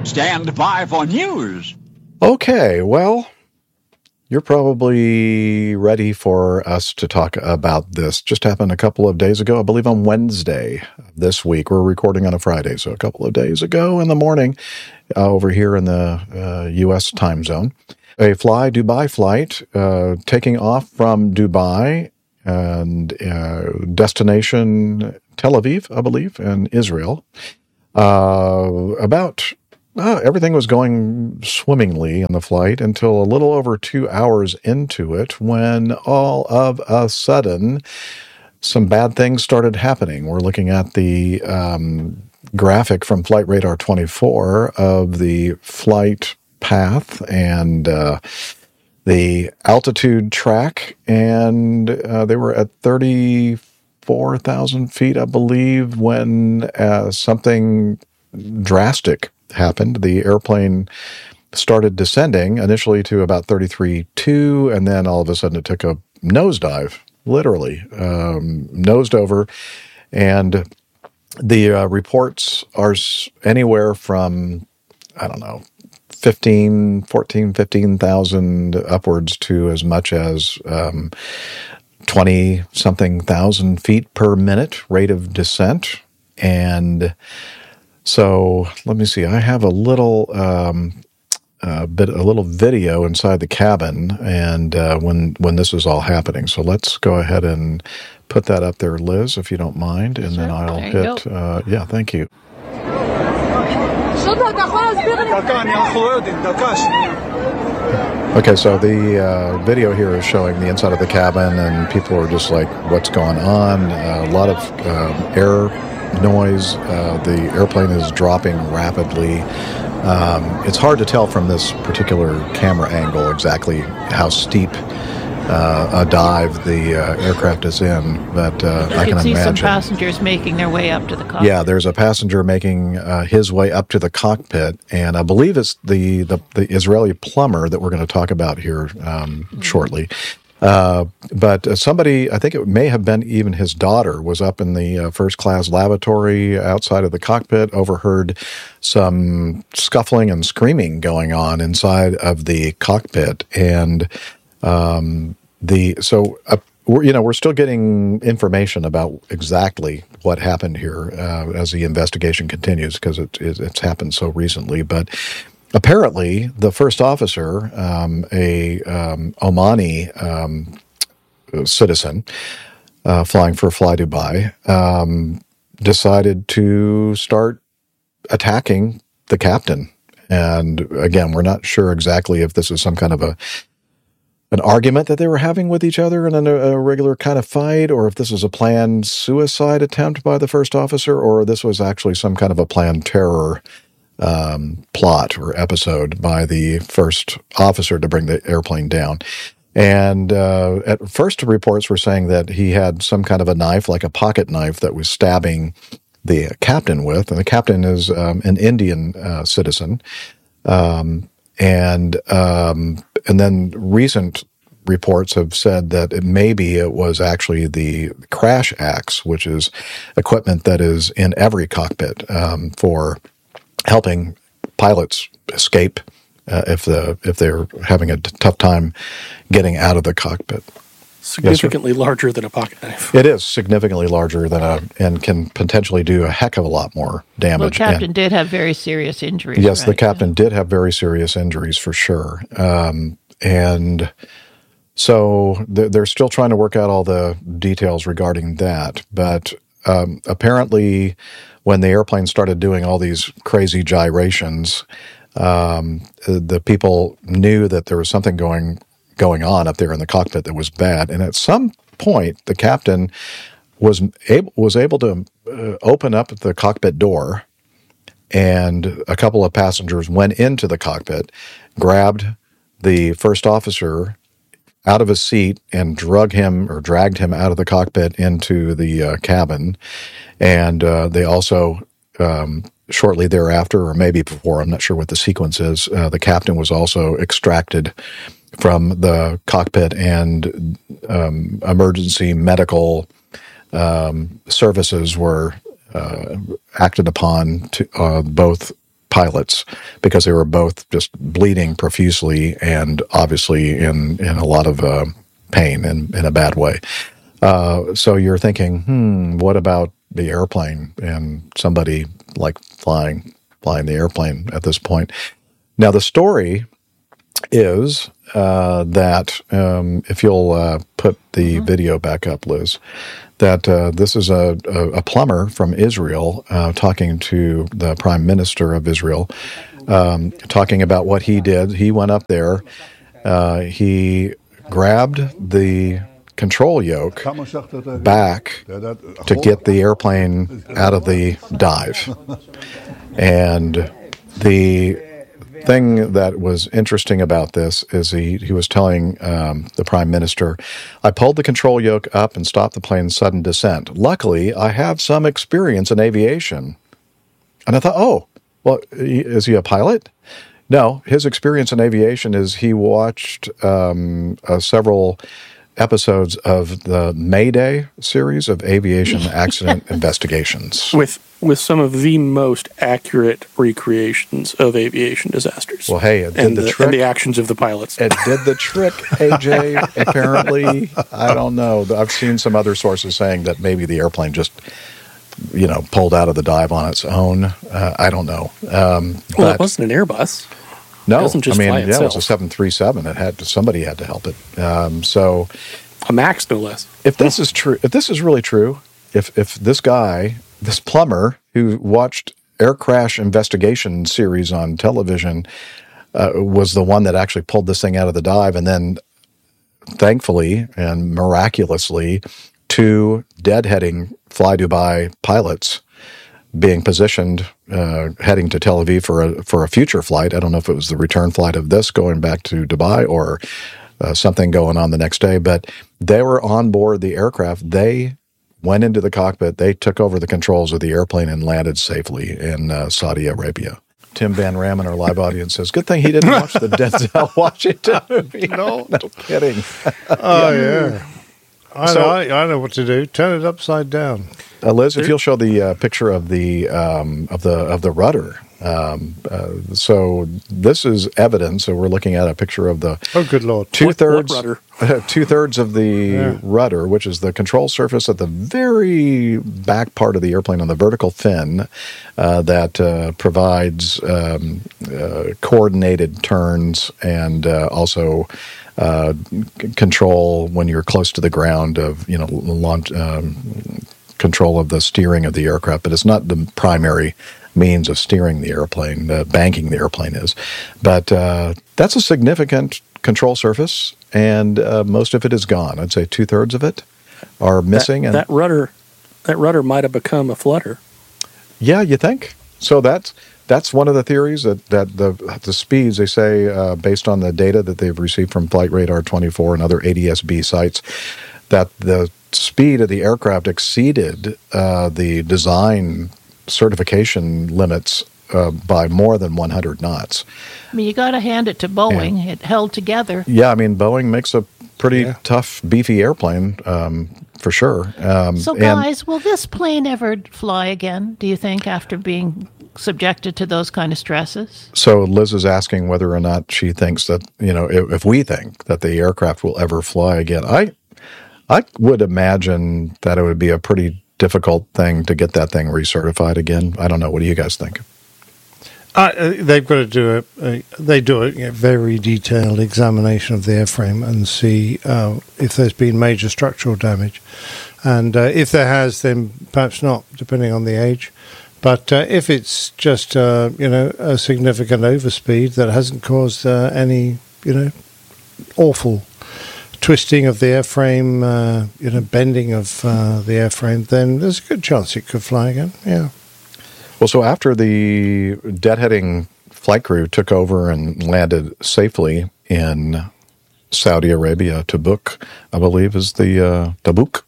Stand by for news. Okay, well, you're probably ready for us to talk about this. Just happened a couple of days ago, I believe on Wednesday this week. We're recording on a Friday, so a couple of days ago in the morning over here in the U.S. time zone. A Fly Dubai flight taking off from Dubai and destination Tel Aviv, I believe, and Israel. Everything was going swimmingly in the flight until a little over 2 hours into it when all of a sudden some bad things started happening. We're looking at the graphic from Flight Radar 24 of the flight path and the altitude track, and they were at 34,000 feet, I believe, when something drastic happened. The airplane started descending initially to about 33.2, and then all of a sudden it took a nosedive, literally, nosed over. And the reports are anywhere from, 15,000 upwards to as much as 20-something thousand feet per minute rate of descent. And so let me see. I have a little video inside the cabin, and when this is all happening. So let's go ahead and put that up there, Liz, if you don't mind, and then I'll hit. Yeah, thank you. Okay, so the video here is showing the inside of the cabin, and people are just like, "What's going on?" A lot of air noise. The airplane is dropping rapidly. It's hard to tell from this particular camera angle exactly how steep a dive the aircraft is in, but I can see imagine some passengers making their way up to the cockpit. Yeah, there's a passenger making his way up to the cockpit, and I believe it's the Israeli plumber that we're going to talk about here shortly. But somebody, I think it may have been even his daughter, was up in the first class lavatory outside of the cockpit, overheard some scuffling and screaming going on inside of the cockpit. And we're still getting information about exactly what happened here as the investigation continues, because it's happened so recently. But apparently, the first officer, a Omani citizen flying for Fly Dubai, decided to start attacking the captain. And again, we're not sure exactly if this is some kind of an argument that they were having with each other in a regular kind of fight, or if this was a planned suicide attempt by the first officer, or this was actually some kind of a planned terror plot or episode by the first officer to bring the airplane down. And at first, reports were saying that he had some kind of a knife, like a pocket knife, that was stabbing the captain with. And the captain is an Indian citizen. And then recent reports have said that it was actually the crash axe, which is equipment that is in every cockpit for helping pilots escape if they're having a tough time getting out of the cockpit. Significantly larger than a pocket knife. It is significantly larger and can potentially do a heck of a lot more damage. Well, the captain did have very serious injuries. Yes, right? The captain did have very serious injuries for sure. And so they're still trying to work out all the details regarding that. But apparently, when the airplane started doing all these crazy gyrations, the people knew that there was something going on up there in the cockpit that was bad. And at some point, the captain was able to open up the cockpit door, and a couple of passengers went into the cockpit, grabbed the first officer out of his seat and dragged him out of the cockpit into the cabin. And they also, shortly thereafter, or maybe before, I'm not sure what the sequence is, the captain was also extracted from the cockpit, and emergency medical services were acted upon to both pilots because they were both just bleeding profusely and obviously in a lot of pain and in a bad way. So you're thinking, what about the airplane and somebody like flying the airplane at this point? Now, the story is that, if you'll put the video back up, Liz, that this is a plumber from Israel talking to the Prime Minister of Israel, talking about what he did. He went up there, he grabbed the control yoke back to get the airplane out of the dive. And the thing that was interesting about this is he was telling the Prime Minister, I pulled the control yoke up and stopped the plane's sudden descent. Luckily, I have some experience in aviation. And I thought, oh, well, is he a pilot? No, his experience in aviation is he watched several episodes of the Mayday series of aviation accident investigations. With some of the most accurate recreations of aviation disasters. Well, hey, it did the trick. And the actions of the pilots. It did the trick, AJ, apparently. I don't know. I've seen some other sources saying that maybe the airplane just, pulled out of the dive on its own. I don't know. Well, it wasn't an Airbus. No, it doesn't just fly itself. It was a 737. Somebody had to help it. So a Max, no less. If this is true, if this is really true, if this guy, this plumber who watched air crash investigation series on television, was the one that actually pulled this thing out of the dive, and then thankfully and miraculously, 2 deadheading Fly Dubai pilots being positioned, heading to Tel Aviv for a future flight. I don't know if it was the return flight of this going back to Dubai or something going on the next day, but they were on board the aircraft. They went into the cockpit. They took over the controls of the airplane and landed safely in Saudi Arabia. Tim Van Ram in our live audience says, good thing he didn't watch the Denzel Washington movie. No kidding. Oh, yeah. I know what to do. Turn it upside down. Liz, if you'll show the picture of the rudder. So this is evidence. So we're looking at a picture of the good Lord, two-thirds of the rudder, which is the control surface at the very back part of the airplane on the vertical fin that provides coordinated turns and also control when you're close to the ground of launch. Control of the steering of the aircraft, but it's not the primary means of steering the airplane. Banking the airplane is, but that's a significant control surface, and most of it is gone. I'd say 2/3 of it are missing. That rudder might have become a flutter. Yeah, you think? So that's one of the theories that the speeds, they say, based on the data that they've received from Flight Radar 24 and other ADS-B sites, that the speed of the aircraft exceeded the design certification limits by more than 100 knots. I mean, you got to hand it to Boeing. It held together. Yeah, I mean, Boeing makes a pretty tough, beefy airplane, for sure. So, guys, will this plane ever fly again, do you think, after being subjected to those kind of stresses? So Liz is asking whether or not she thinks that, if we think that the aircraft will ever fly again. I would imagine that it would be a pretty difficult thing to get that thing recertified again. I don't know. What do you guys think? They've got to do a very detailed examination of the airframe and see if there's been major structural damage. And if there has, then perhaps not, depending on the age. But if it's just, a significant overspeed that hasn't caused any, awful twisting of the airframe, bending of the airframe, then there's a good chance it could fly again. Yeah. Well, so after the deadheading flight crew took over and landed safely in Saudi Arabia, Tabuk, I believe is the Tabuk.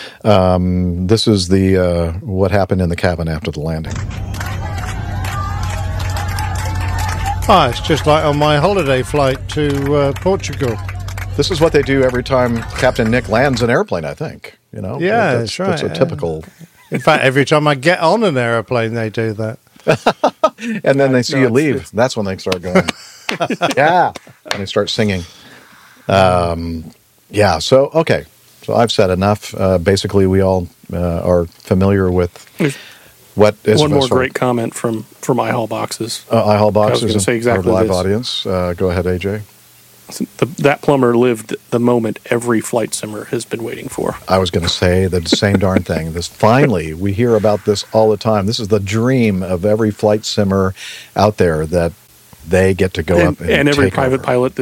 This is the what happened in the cabin after the landing. It's just like on my holiday flight to Portugal. This is what they do every time Captain Nick lands an airplane, I think. Yeah, that's right. That's a typical... In fact, every time I get on an airplane, they do that. And then they see you leave. it's- That's when they start going, yeah. And they start singing. Yeah, so, okay. So I've said enough. Basically, we all are familiar with what is One more great comment from iHall Boxes. iHall Boxes. gonna say exactly our live this. audience. Go ahead, AJ. That plumber lived the moment every flight simmer has been waiting for. I was going to say the same darn thing. Finally, we hear about this all the time. This is the dream of every flight simmer out there, that they get to go up and every take private over. pilot